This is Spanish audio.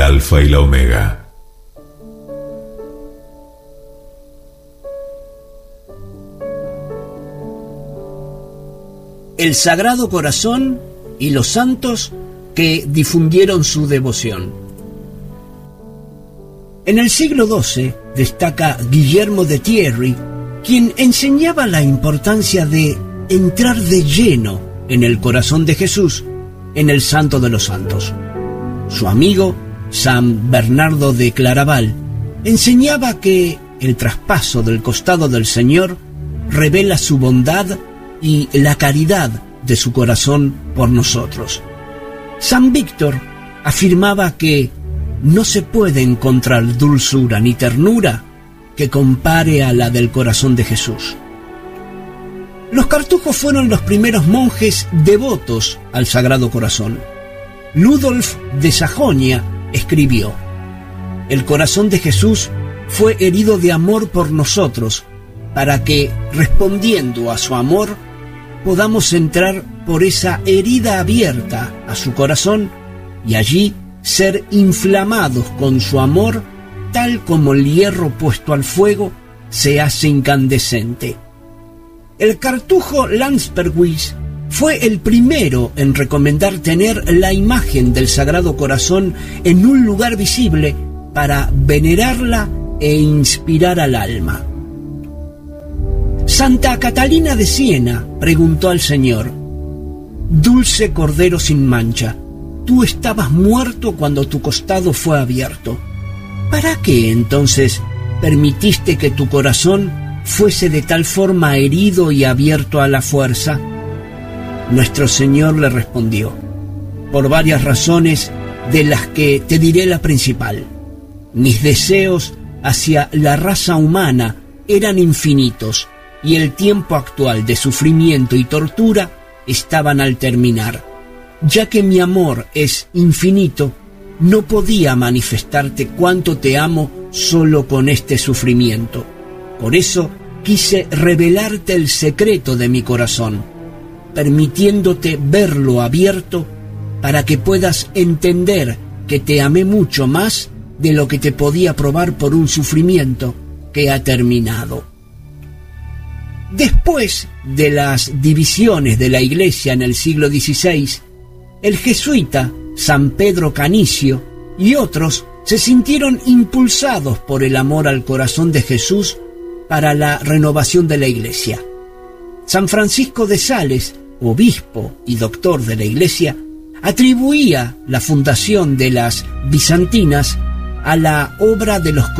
el Alfa y la Omega. El Sagrado Corazón y los santos que difundieron su devoción. En el siglo XII destaca Guillermo de Thierry, quien enseñaba la importancia de entrar de lleno en el corazón de Jesús, en el Santo de los Santos. Su amigo, San Bernardo de Claraval, enseñaba que el traspaso del costado del Señor revela su bondad y la caridad de su corazón por nosotros. San Víctor afirmaba que no se puede encontrar dulzura ni ternura que compare a la del corazón de Jesús. Los cartujos fueron los primeros monjes devotos al Sagrado Corazón. Ludolf de Sajonia escribió: el corazón de Jesús fue herido de amor por nosotros, para que, respondiendo a su amor, podamos entrar por esa herida abierta a su corazón y allí ser inflamados con su amor, tal como el hierro puesto al fuego se hace incandescente. El cartujo Landsbergis fue el primero en recomendar tener la imagen del Sagrado Corazón en un lugar visible para venerarla e inspirar al alma. Santa Catalina de Siena preguntó al Señor: dulce Cordero sin mancha, tú estabas muerto cuando tu costado fue abierto. ¿Para qué entonces permitiste que tu corazón fuese de tal forma herido y abierto a la fuerza? Nuestro Señor le respondió: por varias razones, de las que te diré la principal. Mis deseos hacia la raza humana eran infinitos, y el tiempo actual de sufrimiento y tortura estaban al terminar. Ya que mi amor es infinito, no podía manifestarte cuánto te amo solo con este sufrimiento. Por eso quise revelarte el secreto de mi corazón, permitiéndote verlo abierto para que puedas entender que te amé mucho más de lo que te podía probar por un sufrimiento que ha terminado. Después de las divisiones de la Iglesia en el siglo XVI, el jesuita San Pedro Canicio y otros se sintieron impulsados por el amor al corazón de Jesús para la renovación de la Iglesia. San Francisco de Sales, obispo y doctor de la Iglesia, atribuía la fundación de las bizantinas a la obra de los